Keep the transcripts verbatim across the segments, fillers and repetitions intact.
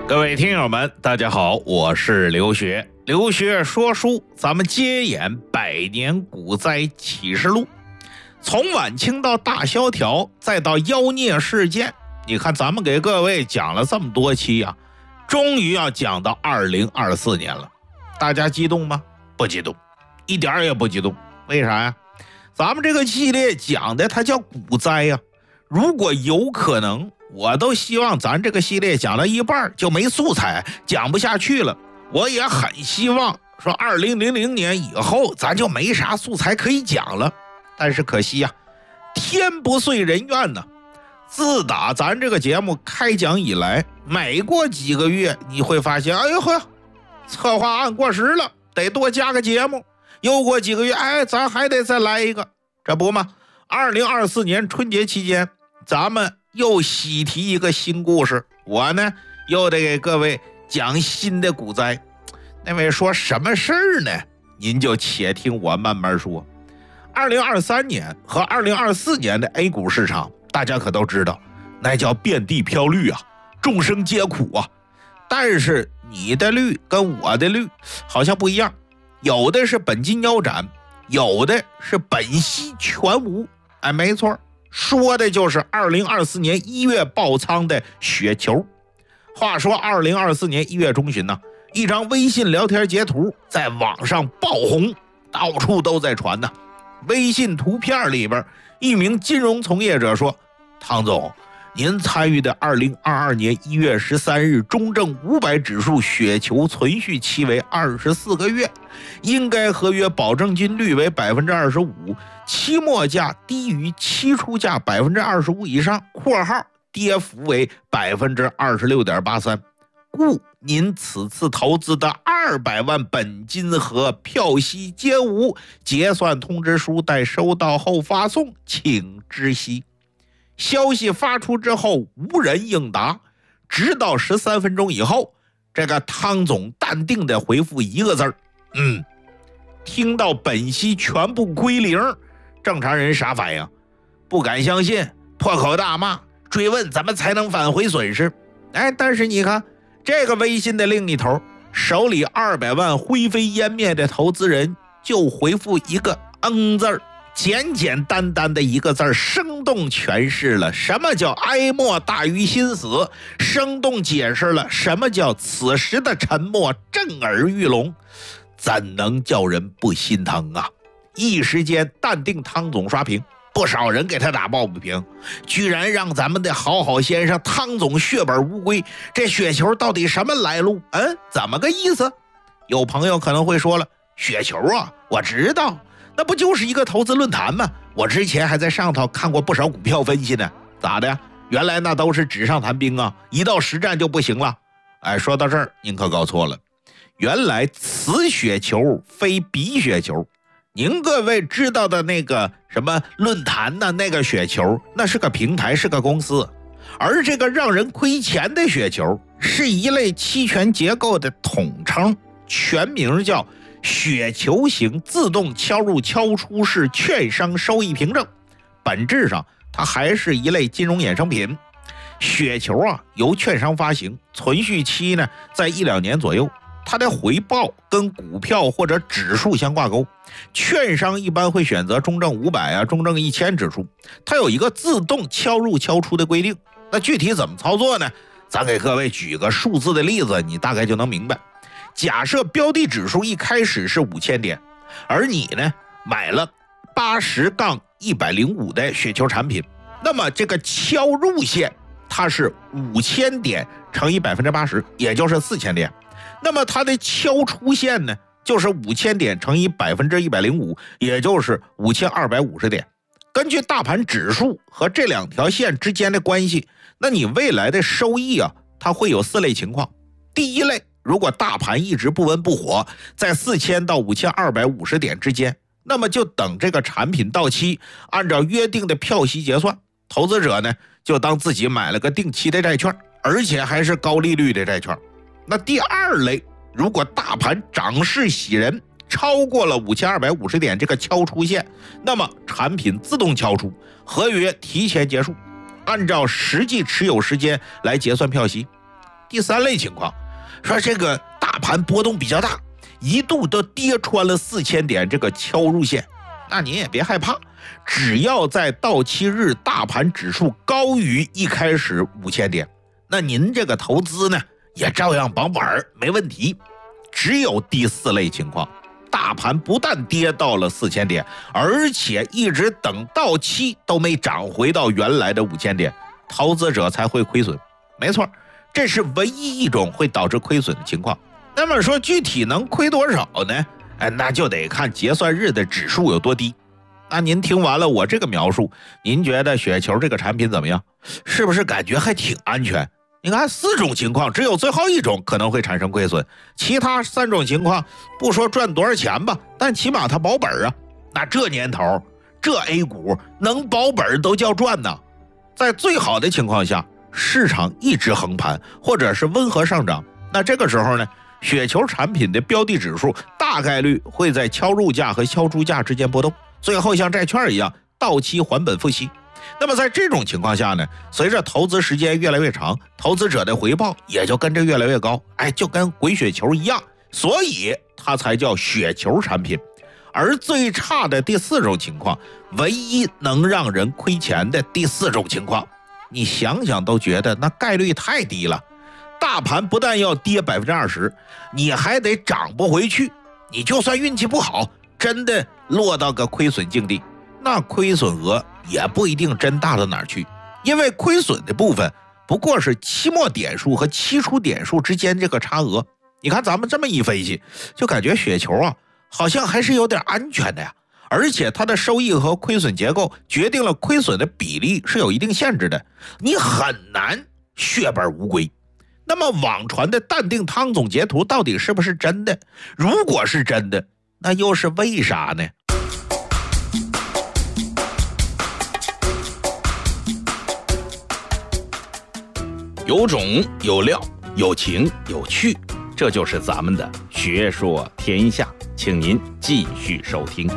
各位听友们，大家好，我是刘学。刘学说书，咱们接演百年股灾启示录，从晚清到大萧条，再到妖孽事件，你看咱们给各位讲了这么多期啊，终于要讲到二零二四年了。大家激动吗？不激动，一点也不激动。为啥呀？咱们这个系列讲的它叫股灾呀。如果有可能，我都希望咱这个系列讲了一半就没素材，讲不下去了。我也很希望说二零零零年以后咱就没啥素材可以讲了。但是可惜呀、啊，天不遂人愿呢。自打咱这个节目开讲以来，每过几个月你会发现，哎呦呵，策划案过时了，得多加个节目。又过几个月，哎，咱还得再来一个，这不嘛？二零二四年春节期间，咱们又喜提一个新故事，我呢又得给各位讲新的股灾。那位说什么事儿呢？您就且听我慢慢说。二零二三年和二零二四年的 A 股市场，大家可都知道，那叫遍地飘绿啊，众生皆苦啊。但是你的绿跟我的绿好像不一样，有的是本金腰斩，有的是本息全无。哎，没错，说的就是二零二四年一月爆仓的雪球。话说二零二四年一月中旬呢，一张微信聊天截图在网上爆红，到处都在传呢。微信图片里边，一名金融从业者说：“汤总，您参与的二零二二年一月十三日中证五百指数雪球存续期为二十四个月，应该合约保证金率为百分之二十五，期末价低于期初价百分之二十五以上（括号跌幅为百分之二十六点八三）。故您此次投资的二百万本金和票息皆无，结算通知书待收到后发送，请知悉。”消息发出之后无人应答，直到十三分钟以后，这个汤总淡定地回复一个字儿：嗯。听到本息全部归零，正常人啥反应？不敢相信，破口大骂，追问怎么才能返回损失。哎，但是你看这个微信的另一头，手里二百万灰飞烟灭的投资人就回复一个嗯字儿，简简单单的一个字儿，生动诠释了什么叫哀莫大于心死，生动解释了什么叫此时的沉默震耳欲聋，怎能叫人不心疼啊？一时间淡定汤总刷屏，不少人给他打抱不平，居然让咱们的好好先生汤总血本无归，这雪球到底什么来路？嗯，怎么个意思？有朋友可能会说了，雪球啊，我知道，那不就是一个投资论坛吗？我之前还在上头看过不少股票分析呢。咋的呀？原来那都是纸上谈兵啊，一到实战就不行了。哎，说到这儿您可搞错了，原来此雪球非彼雪球。您各位知道的那个什么论坛的那个雪球，那是个平台，是个公司。而这个让人亏钱的雪球是一类期权结构的统称，全名叫雪球型自动敲入敲出式券商收益凭证。本质上它还是一类金融衍生品。雪球啊，由券商发行，存续期呢在一两年左右，它的回报跟股票或者指数相挂钩。券商一般会选择中证五百啊、中证一千指数，它有一个自动敲入敲出的规定。那具体怎么操作呢？咱给各位举个数字的例子，你大概就能明白。假设标的指数一开始是五千点，而你呢买了八十杠一百零五的雪球产品，那么这个敲入线它是五千点乘以百分之八十，也就是四千点。那么它的敲出线呢，就是五千点乘以百分之一百零五，也就是五千二百五十点。根据大盘指数和这两条线之间的关系，那你未来的收益啊，它会有四类情况。第一类，如果大盘一直不温不火，在四千到五千二百五十点之间，那么就等这个产品到期，按照约定的票息结算，投资者呢就当自己买了个定期的债券，而且还是高利率的债券。那第二类，如果大盘涨势喜人，超过了五千二百五十点这个敲出线，那么产品自动敲出，合约提前结束，按照实际持有时间来结算票息。 第三类情况，说这个大盘波动比较大，一度都跌穿了四千点这个敲入线，那您也别害怕，只要在到期日大盘指数高于一开始五千点，那您这个投资呢也照样保本儿，没问题。只有第四类情况，大盘不但跌到了四千点，而且一直等到期都没涨回到原来的五千点，投资者才会亏损。没错，这是唯一一种会导致亏损的情况。那么说具体能亏多少呢？哎，那就得看结算日的指数有多低。那您听完了我这个描述，您觉得雪球这个产品怎么样？是不是感觉还挺安全？你看四种情况，只有最后一种可能会产生亏损，其他三种情况不说赚多少钱吧，但起码它保本啊。那这年头这 A 股能保本都叫赚呢。在最好的情况下，市场一直横盘或者是温和上涨，那这个时候呢，雪球产品的标的指数大概率会在敲入价和敲出价之间波动，最后像债券一样到期还本付息。那么在这种情况下呢，随着投资时间越来越长，投资者的回报也就跟着越来越高，哎，就跟滚雪球一样，所以它才叫雪球产品。而最差的第四种情况，唯一能让人亏钱的第四种情况，你想想都觉得那概率太低了。大盘不但要跌 百分之二十， 你还得涨不回去，你就算运气不好，真的落到个亏损境地，那亏损额也不一定真大到哪儿去，因为亏损的部分不过是期末点数和期初点数之间这个差额。你看咱们这么一分析，就感觉雪球啊好像还是有点安全的呀，而且它的收益和亏损结构决定了亏损的比例是有一定限制的，你很难血本无归。那么网传的淡定汤总截图到底是不是真的？如果是真的，那又是为啥呢？ 有种有料有情有趣，这就是咱们的学说天下，请您继续收听。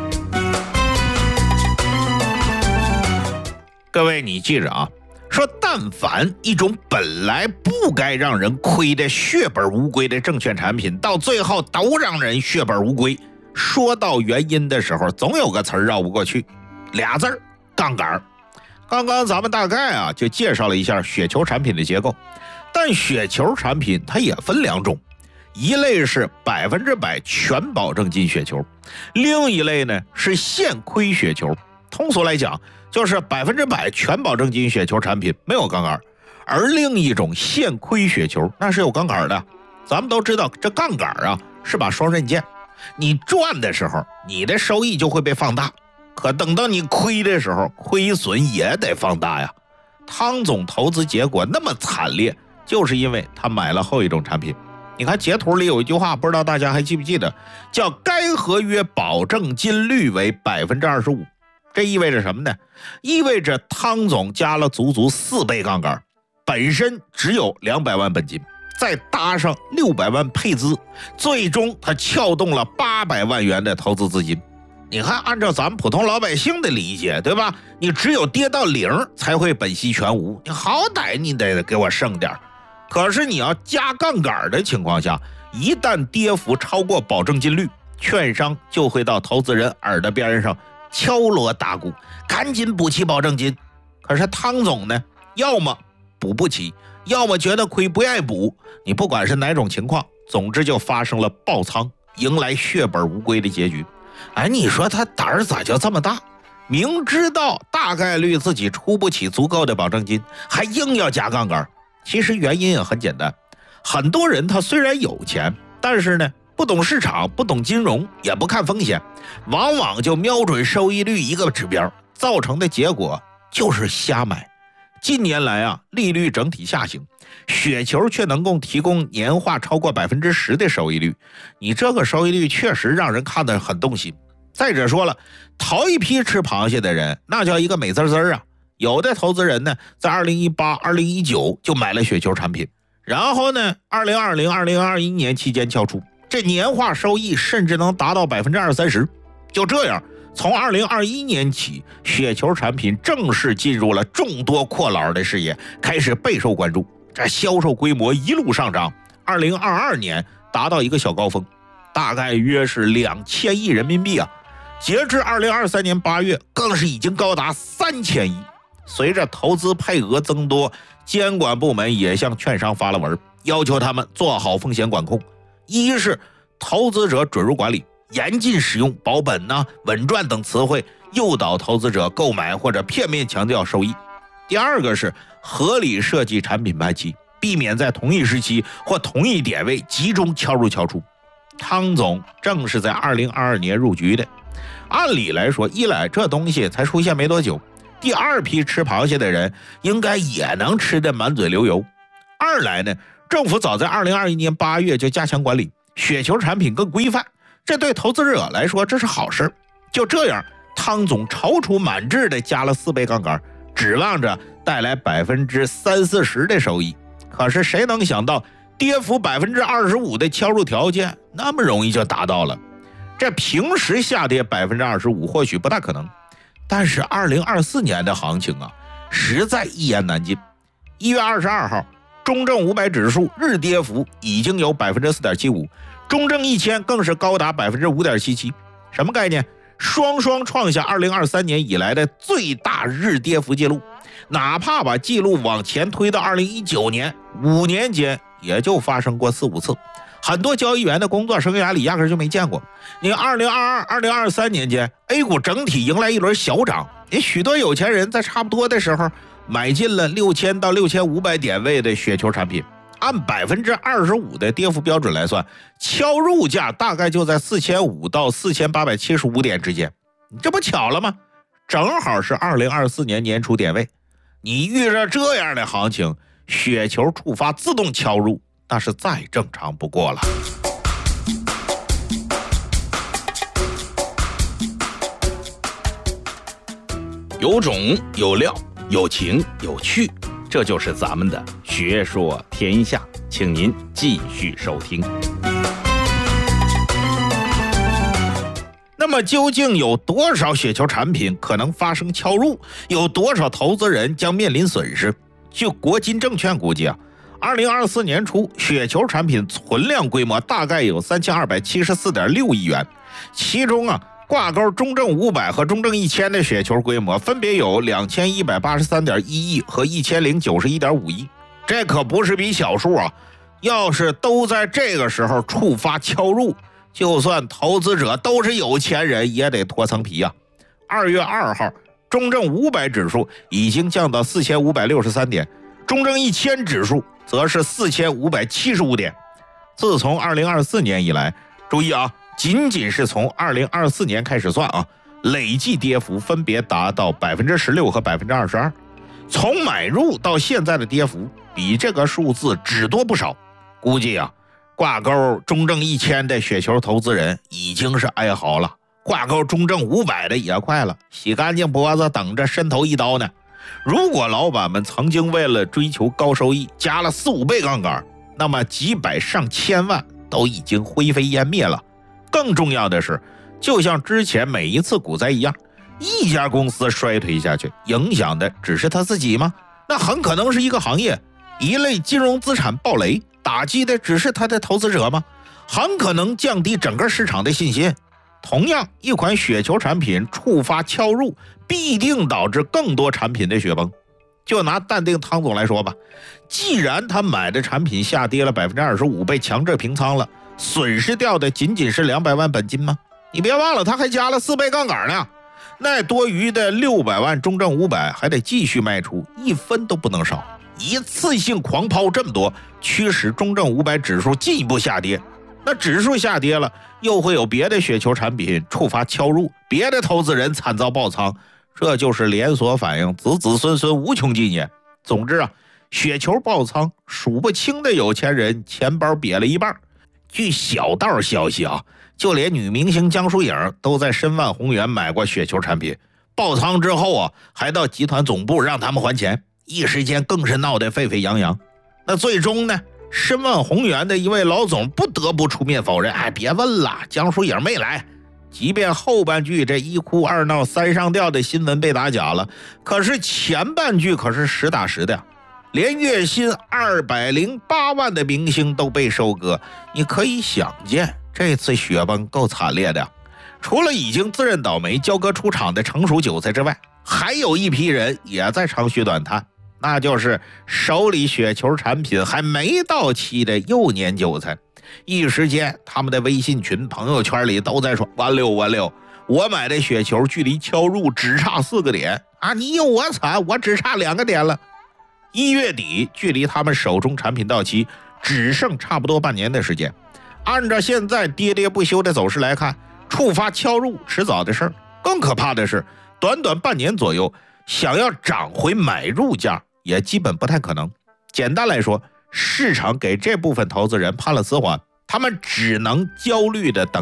各位你记着啊，说但凡一种本来不该让人亏的血本无归的证券产品，到最后都让人血本无归，说到原因的时候总有个词儿绕不过去，俩字儿杠杆。刚刚咱们大概啊就介绍了一下雪球产品的结构，但雪球产品它也分两种，一类是百分之百全保证金雪球，另一类呢是现亏雪球。通俗来讲，就是百分之百全保证金雪球产品没有杠杆，而另一种现亏雪球那是有杠杆的。咱们都知道这杠杆啊是把双刃剑，你赚的时候你的收益就会被放大，可等到你亏的时候亏损也得放大呀。汤总投资结果那么惨烈，就是因为他买了后一种产品。你看截图里有一句话，不知道大家还记不记得，叫该合约保证金率为 百分之二十五。 这意味着什么呢？意味着汤总加了足足四倍杠杆，本身只有两百万本金，再搭上六百万配资，最终他撬动了八百万元的投资资金。你看按照咱们普通老百姓的理解，对吧？你只有跌到零才会本息全无，你好歹你得给我剩点。可是你要加杠杆的情况下，一旦跌幅超过保证金率，券商就会到投资人耳朵边上敲锣打鼓，赶紧补齐保证金。可是汤总呢，要么补不起，要么觉得亏不爱补，你不管是哪种情况，总之就发生了爆仓，迎来血本无归的结局。哎，你说他胆儿咋就这么大？明知道大概率自己出不起足够的保证金，还硬要加杠杆。其实原因也很简单，很多人他虽然有钱，但是呢不懂市场，不懂金融，也不看风险，往往就瞄准收益率一个指标，造成的结果就是瞎买。近年来啊，利率整体下行，雪球却能够提供年化超过 百分之十 的收益率，你这个收益率确实让人看得很动心。再者说了，头一批吃螃蟹的人那叫一个美滋滋啊。有的投资人呢，在二零一八、二零一九就买了雪球产品，然后呢二零二零、二零二一年期间撬出，这年化收益甚至能达到 百分之二三十。 就这样，从二零二一年起，雪球产品正式进入了众多阔佬的视野，开始备受关注。 这销售规模一路上涨，二零二二年达到一个小高峰，大概约是两千亿人民币啊。截至二零二三年八月，更是已经高达三千亿。随着投资配额增多，监管部门也向券商发了文，要求他们做好风险管控。一是投资者准入管理，严禁使用保本呐、啊、稳赚等词汇诱导投资者购买或者片面强调收益。第二个是合理设计产品排期，避免在同一时期或同一点位集中敲入敲出。汤总正是在二零二二年入局的，按理来说，一来这东西才出现没多久，第二批吃螃蟹的人应该也能吃得满嘴流油；二来呢，政府早在二零二一年八月就加强管理，雪球产品更规范，这对投资者来说这是好事。就这样，汤总踌躇满志地加了四倍杠杆，指望着带来百分之三四十的收益。可是谁能想到，跌幅百分之二十五的敲入条件那么容易就达到了。这平时下跌百分之二十五或许不大可能，但是二零二四年的行情啊，实在一言难尽。一月二十二号，中证五百指数日跌幅已经有百分之四点七五，中证一千更是高达百分之五点七七。什么概念？双双创下二零二三年以来的最大日跌幅记录。哪怕把记录往前推到二零一九年，五年间也就发生过四五次。很多交易员的工作生涯里压根就没见过。你二零二二、二零二三年间 ，A 股整体迎来一轮小涨，也许多有钱人在差不多的时候买进了六千到六千五百点位的雪球产品。按百分之二十五的跌幅标准来算，敲入价大概就在四千五到四千八百七十五点之间。你这不巧了吗？正好是二零二四年年初点位。你遇着这样的行情，雪球触发自动敲入，那是再正常不过了。 有种有料，有情有趣，这就是咱们的学说天下，请您继续收听。 那么究竟有多少雪球产品可能发生敲入？有多少投资人将面临损失？据国金证券估计啊，二零二四年初雪球产品存量规模大概有三千二百七十四点六亿元，其中啊，挂钩中证五百和中证一千的雪球规模分别有两千一百八十三点一亿和一千零九十一点五亿，这可不是笔小数啊！要是都在这个时候触发敲入，就算投资者都是有钱人，也得脱层皮啊！二月二号，中证五百指数已经降到四千五百六十三点，中证一千指数则是四千五百七十五点。自从二零二四年以来，注意啊，仅仅是从二零二四年开始算啊，累计跌幅分别达到百分之十六和百分之二十二。从买入到现在的跌幅，比这个数字只多不少。估计啊，挂钩中证一千的雪球投资人已经是哀嚎了，挂钩中证五百的也快了，洗干净脖子等着伸头一刀呢。如果老板们曾经为了追求高收益加了四五倍杠杆，那么几百上千万都已经灰飞烟灭了。更重要的是，就像之前每一次股灾一样，一家公司衰退下去，影响的只是他自己吗？那很可能是一个行业，一类金融资产暴雷，打击的只是他的投资者吗？很可能降低整个市场的信心。同样，一款雪球产品触发敲入，必定导致更多产品的雪崩。就拿淡定汤总来说吧，既然他买的产品下跌了百分之二十五，被强制平仓了，损失掉的仅仅是两百万本金吗？你别忘了，他还加了四倍杠杆呢。那多余的六百万中证五百还得继续卖出，一分都不能少。一次性狂抛这么多，驱使中证五百指数进一步下跌。那指数下跌了，又会有别的雪球产品触发敲入，别的投资人惨遭爆仓，这就是连锁反应，子子孙孙无穷纪年。总之啊，雪球爆仓，数不清的有钱人钱包瘪了一半。据小道消息啊，就连女明星江疏影都在申万宏源买过雪球产品，爆仓之后啊，还到集团总部让他们还钱，一时间更是闹得沸沸扬扬。那最终呢，申万宏源的一位老总不得不出面否认，哎，别问了，江疏影没来。即便后半句这一哭二闹三上吊的新闻被打假了，可是前半句可是实打实的。 连月薪二百零八万的明星都被收割，你可以想见这次雪崩够惨烈的。除了已经自认倒霉交割出场的成熟韭菜之外，还有一批人也在长吁短叹，那就是手里雪球产品还没到期的幼年韭菜。一时间他们的微信群朋友圈里都在说，完六完六，我买的雪球距离敲入只差四个点啊！你有我惨，我只差两个点了。一月底距离他们手中产品到期只剩差不多半年的时间，按照现在跌跌不休的走势来看，触发敲入迟早的事儿。更可怕的是，短短半年左右想要涨回买入价也基本不太可能。简单来说，市场给这部分投资人判了死缓，他们只能焦虑的等